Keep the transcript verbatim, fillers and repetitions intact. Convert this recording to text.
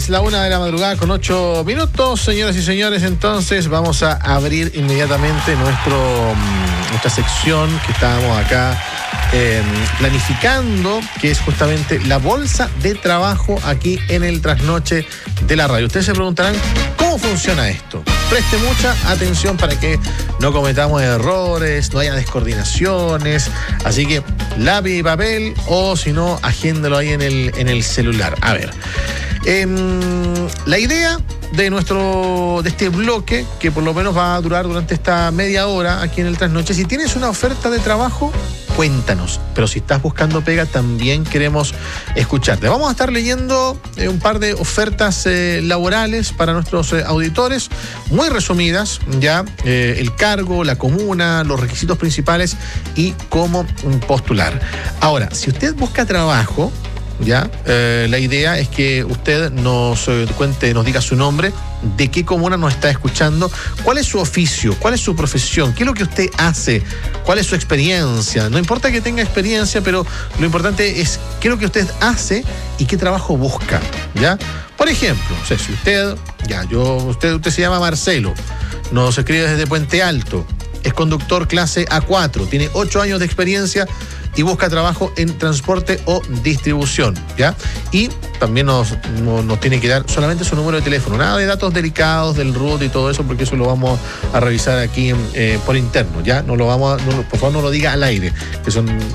Es la una de la madrugada con ocho minutos, señoras y señores. Entonces vamos a abrir inmediatamente nuestro, nuestra sección que estábamos acá eh, planificando, que es justamente la bolsa de trabajo aquí en el trasnoche de la radio. Ustedes se preguntarán, ¿cómo funciona esto? Preste mucha atención para que no cometamos errores, no haya descoordinaciones. Así que lápiz y papel, o si no, agéndalo ahí en el, en el celular. A ver, eh, la idea de nuestro de este bloque, que por lo menos va a durar durante esta media hora aquí en el trasnoche, si tienes una oferta de trabajo, cuéntanos. Pero si estás buscando pega, también queremos escucharte. Vamos a estar leyendo eh, un par de ofertas eh, laborales para nuestros eh, auditores, muy resumidas, ya, eh, el cargo, la comuna, los requisitos principales y cómo postular. Ahora, si usted busca trabajo, ya, eh, la idea es que usted nos eh, cuente, nos diga su nombre, de qué comuna nos está escuchando, cuál es su oficio, cuál es su profesión, qué es lo que usted hace, cuál es su experiencia. No importa que tenga experiencia, pero lo importante es qué es lo que usted hace y qué trabajo busca, ¿ya? Por ejemplo, o sea, si usted, ya, yo, usted, usted se llama Marcelo, nos escribe desde Puente Alto, es conductor clase A cuatro, tiene ocho años de experiencia y busca trabajo en transporte o distribución, ¿ya? Y también nos, nos, nos tiene que dar solamente su número de teléfono, nada de datos delicados del R U T y todo eso, porque eso lo vamos a revisar aquí eh, por interno, ¿ya? No lo vamos a, no, por favor no lo diga al aire, que son